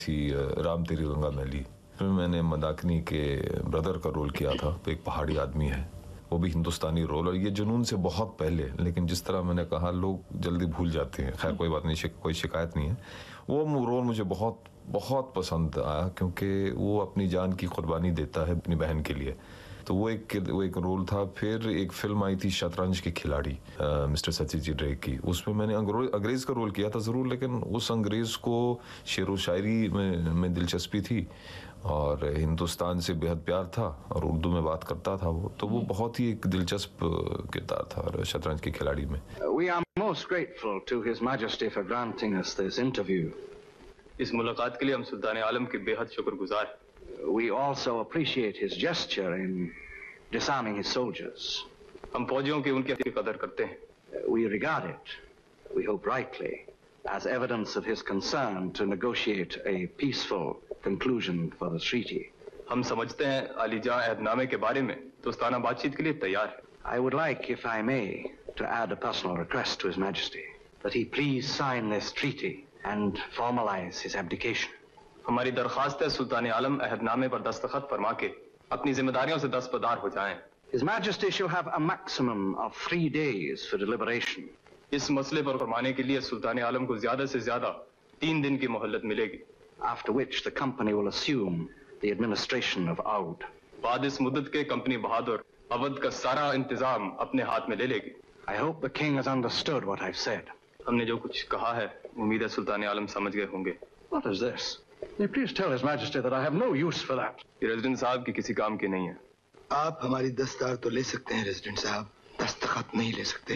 थी राम तेरी गंगा मैली। फिल्म मैंने मंदाकिनी के ब्रदर का रोल किया था। एक पहाड़ी आदमी है, वो भी हिंदुस्तानी रोल, और ये जुनून से बहुत पहले, लेकिन जिस तरह मैंने कहा लोग जल्दी भूल जाते हैं। खैर कोई बात नहीं, कोई शिकायत नहीं है। वो रोल मुझे बहुत बहुत पसंद आया क्योंकि वो अपनी जान की कुर्बानी देता है अपनी बहन के लिए। तो वो एक रोल था। फिर एक फिल्म आई थी शतरंज के खिलाड़ी, मिस्टर सत्यजीत रे की। उसमें मैंने अंग्रेज का रोल किया था ज़रूर, लेकिन उस अंग्रेज को शेर व शायरी में दिलचस्पी थी और हिंदुस्तान से बेहद प्यार था और उर्दू में बात करता था वो। तो वो बहुत ही एक दिलचस्प किरदार था शतरंज के खिलाड़ी में। We are most grateful to His Majesty for granting us this interview. इस मुलाकात के लिए हम सुल्तान आलम के बेहद शुक्रगुजार हैं। We also appreciate his gesture in disarming his soldiers. हम फौजियों की उनकी कदर करते हैं। We regard it, we hope rightly, as evidence of his concern to negotiate a peaceful conclusion for the treaty. हम समझते हैं अलीजा अहदनामे के बारे में दोस्ताना बातचीत के लिए तैयार है। I would like, if I may, to add a personal request to His Majesty that he please sign this treaty and formalize his abdication. हमारी दरख्वास्त है सुल्तान आलम अहदनामे पर दस्तखत फरमा के अपनी जिम्मेदारियों से दस्तबरदार हो जाएं। His Majesty shall have a maximum of 3 days for deliberation. इस मसले पर फरमाने के लिए सुल्तान आलम को ज्यादा से ज्यादा 3 दिन की मोहलत मिलेगी। After which the company will assume the administration of Oud. बाद इस मुद्दत के कंपनी बहादुर अवध का सारा इंतजाम अपने हाथ में ले लेगी। I hope the king has understood what I've said. हमने जो कुछ कहा है उम्मीद है सुल्तान आलम समझ गए होंगे। What is this? May you please tell His Majesty that I have no use for that. ये रेजिडेंट साहब की किसी काम की नहीं है। आप हमारी दस्तार तो ले सकते हैं रेजिडेंट साहब, दस्तखत नहीं ले सकते।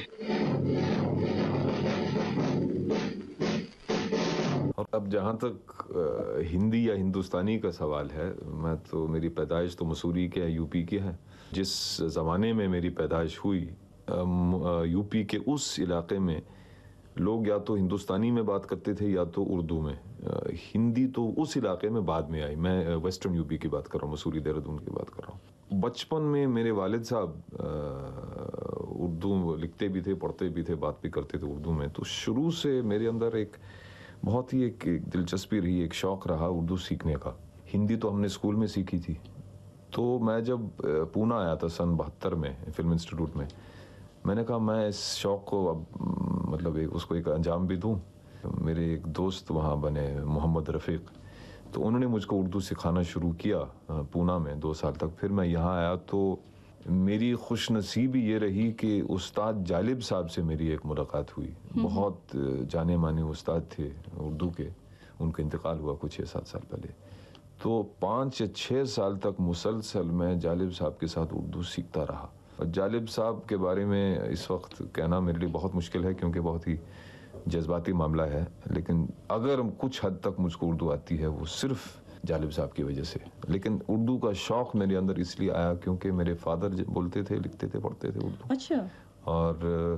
और अब जहाँ तक हिंदी या हिंदुस्तानी का सवाल है, मैं तो मेरी पैदाइश तो मसूरी के यूपी के है। जिस ज़माने में मेरी पैदाइश हुई यूपी के उस इलाके में लोग या तो हिंदुस्तानी में बात करते थे या तो उर्दू में। हिंदी तो उस इलाके में बाद में आई। मैं वेस्टर्न यूपी की बात कर रहा हूँ, मसूरी देहरादून की बात कर रहा हूँ। बचपन में मेरे वालिद साहब उर्दू लिखते भी थे, पढ़ते भी थे, बात भी करते थे उर्दू में। तो शुरू से मेरे अंदर एक बहुत ही एक दिलचस्पी रही, एक शौक़ रहा उर्दू सीखने का। हिंदी तो हमने स्कूल में सीखी थी। तो मैं जब पूना आया था सन 72 में फिल्म इंस्टीट्यूट में, मैंने कहा मैं इस शौक़ को अब मतलब उसको एक अंजाम भी दूं। मेरे एक दोस्त वहाँ बने मोहम्मद रफ़ीक, तो उन्होंने मुझको उर्दू सिखाना शुरू किया पूना में 2 साल तक। फिर मैं यहाँ आया तो मेरी खुशनसीबी ये रही कि उस्ताद जालिब साहब से मेरी एक मुलाकात हुई। बहुत जाने माने उस्ताद थे उर्दू के, उनका इंतकाल हुआ कुछ 6-7 साल पहले। तो 5 या 6 साल तक मुसलसल मैं जालिब साहब के साथ उर्दू सीखता रहा। और जालिब साहब के बारे में इस वक्त कहना मेरे लिए बहुत मुश्किल है क्योंकि बहुत ही जज्बाती मामला है, लेकिन अगर कुछ हद तक मुझको उर्दू आती है वो सिर्फ जालिब साहब की वजह से। लेकिन उर्दू का शौक़ मेरे अंदर इसलिए आया क्योंकि मेरे फादर बोलते थे, लिखते थे, पढ़ते थे उर्दू। अच्छा। और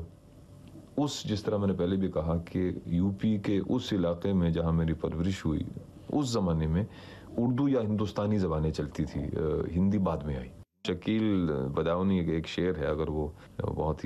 जिस तरह मैंने पहले भी कहा कि यूपी के उस इलाके में जहाँ मेरी परवरिश हुई, उस ज़माने में उर्दू या हिंदुस्तानी ज़बानें चलती थी, हिंदी बाद में आई। शकील बदाऊनी एक शेर है, अगर वो बहुत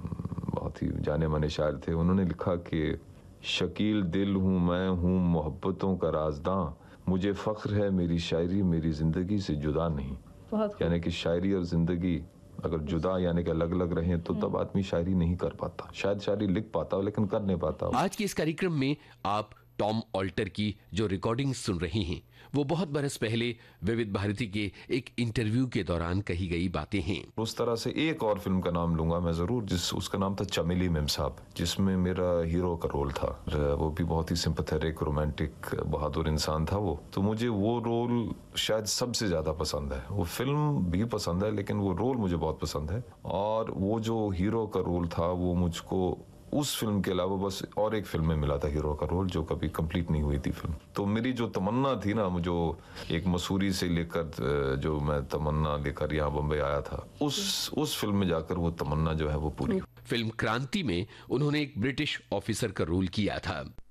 ही जाने माने शायर थे। उन्होंने लिखा कि शकील दिल हूँ मैं हूँ मोहब्बतों का राजदां, मुझे फ़ख्र है मेरी शायरी मेरी ज़िंदगी से जुदा नहीं। यानी कि शायरी और ज़िंदगी अगर जुदा यानी कि अलग अलग रहें तो तब आदमी शायरी नहीं कर पाता। शायद शायरी लिख पाता लेकिन कर नहीं पाता। आज के इस कार्यक्रम में आप टॉम ऑल्टर की जो रिकॉर्डिंग सुन रही हैं वो बहुत बरस पहले विविध भारती के एक इंटरव्यू के दौरान कही गई बातें हैं। उस तरह से एक और फिल्म का नाम लूंगा मैं जरूर, उसका नाम था चमेली मेम साहब, जिसमें मेरा हीरो का रोल था। वो भी बहुत ही सिंपैथेटिक रोमांटिक बहादुर इंसान था वो। तो मुझे वो रोल शायद सबसे ज्यादा पसंद है। वो फिल्म भी पसंद है लेकिन वो रोल मुझे बहुत पसंद है। और वो जो हीरो का रोल था वो मुझको उस फिल्म के अलावा बस और एक फिल्म में मिला था हीरो का रोल, जो कभी कंप्लीट नहीं हुई थी फिल्म। तो मेरी जो तमन्ना थी ना, जो एक मसूरी से लेकर जो मैं तमन्ना लेकर यहाँ बम्बई आया था, उस फिल्म में जाकर वो तमन्ना जो है वो पूरी। फिल्म क्रांति में उन्होंने एक ब्रिटिश ऑफिसर का रोल किया था।